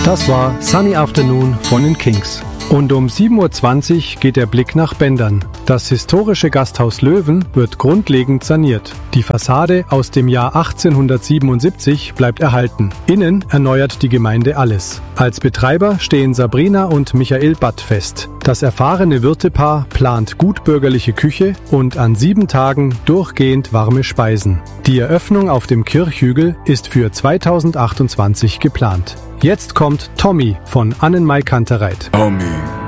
Das war Sunny Afternoon von den Kings. Und um 7:20 Uhr geht der Blick nach Bendern. Das historische Gasthaus Löwen wird grundlegend saniert. Die Fassade aus dem Jahr 1877 bleibt erhalten. Innen erneuert die Gemeinde alles. Als Betreiber stehen Sabrina und Michael Batt fest. Das erfahrene Wirtepaar plant gutbürgerliche Küche und an 7 Tagen durchgehend warme Speisen. Die Eröffnung auf dem Kirchhügel ist für 2028 geplant. Jetzt kommt Tommy von Annenmai Kantereit. Tommy.